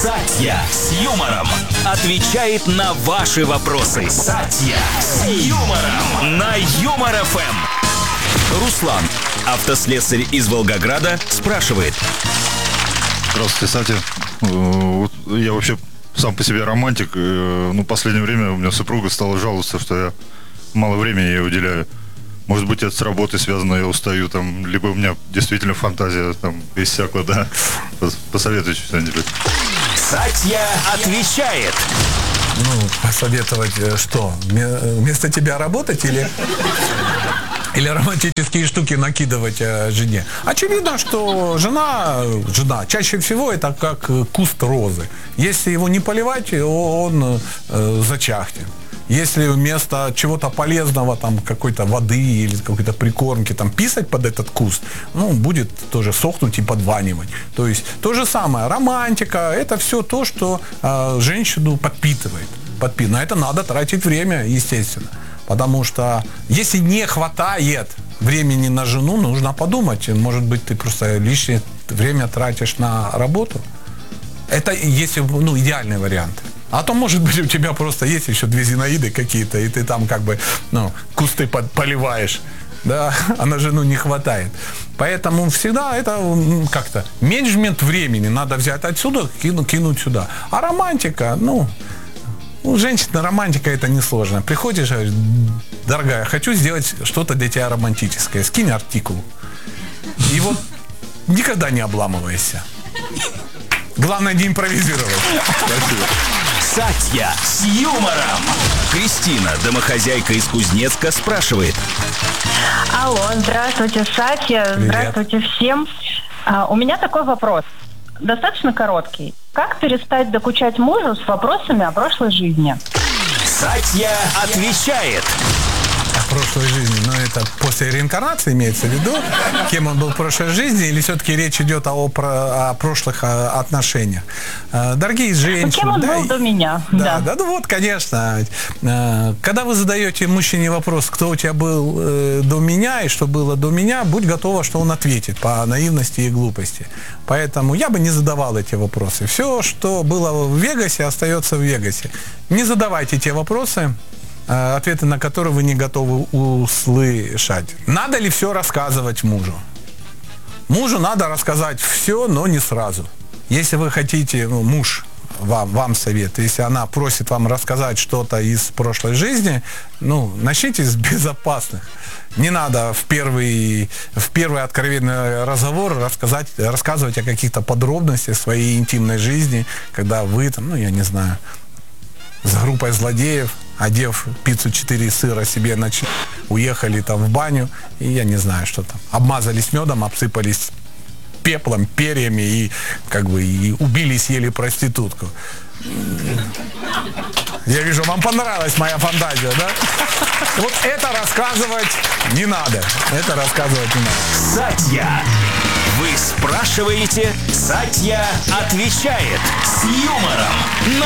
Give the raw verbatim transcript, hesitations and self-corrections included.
Сатья с юмором отвечает на ваши вопросы. Сатья с юмором на Юмор эф эм. Руслан, автослесарь из Волгограда, спрашивает. Здравствуйте, Сатья. Вот я вообще сам по себе романтик. Ну, в последнее время у меня супруга стала жаловаться, что я мало времени ей уделяю. Может быть, это с работой связано, я устаю, там, либо у меня действительно фантазия там иссякла, да. Посоветуйте что-нибудь. Сатья отвечает. Ну, посоветовать что? Вместо тебя работать или... Или романтические штуки накидывать э, жене. Очевидно, что жена, жена чаще всего это как куст розы. Если его не поливать, он э, зачахнет. Если вместо чего-то полезного, там, какой-то воды или какой-то прикормки, там, писать под этот куст, ну, будет тоже сохнуть и подванивать. То есть, то же самое, романтика, это все то, что э, женщину подпитывает. Подпи... На это надо тратить время, естественно. Потому что если не хватает времени на жену, нужно подумать. Может быть, ты просто лишнее время тратишь на работу. Это если, ну, идеальный вариант. А то, может быть, у тебя просто есть еще две Зинаиды какие-то, и ты там как бы, ну, кусты под, поливаешь, да, а на жену не хватает. Поэтому всегда это как-то менеджмент времени надо взять отсюда, кинуть, кинуть сюда. А романтика, ну... У женщины романтика это несложно. Приходишь, говоришь: дорогая, хочу сделать что-то для тебя романтическое. Скинь артикул. И вот никогда не обламывайся. Главное не импровизировать. Спасибо. Сатья с юмором. Кристина, домохозяйка из Кузнецка, спрашивает. Алло, здравствуйте, Сатья. Привет. Здравствуйте всем. А, у меня такой вопрос. Достаточно короткий. Как перестать докучать мужу с вопросами о прошлой жизни? Сатья отвечает. О прошлой жизни, но это после реинкарнации имеется в виду, кем он был в прошлой жизни, или все-таки речь идет о, про, о прошлых о, отношениях? Дорогие женщины... Кем он да, был до меня? Да, Да. да, ну вот, конечно. Когда вы задаете мужчине вопрос, кто у тебя был э, до меня и что было до меня, будь готова, что он ответит по наивности и глупости. Поэтому я бы не задавал эти вопросы. Все, что было в Вегасе, остается в Вегасе. Не задавайте те вопросы, ответы на которые вы не готовы услышать. Надо ли все рассказывать мужу? Мужу надо рассказать все, но не сразу. Если вы хотите, ну, муж вам, вам совет, если она просит вам рассказать что-то из прошлой жизни, ну, начните с безопасных. Не надо в первый, в первый откровенный разговор рассказать, рассказывать о каких-то подробностях своей интимной жизни, когда вы там, ну, я не знаю, с группой злодеев, одев пиццу четыре сыра себе, нач... уехали там в баню, и я не знаю, что там, обмазались медом, обсыпались пеплом, перьями и как бы и убили, съели проститутку. Я вижу, вам понравилась моя фантазия, да? Вот это рассказывать не надо. Это рассказывать не надо. Сатья. Вы спрашиваете, Сатья отвечает с юмором.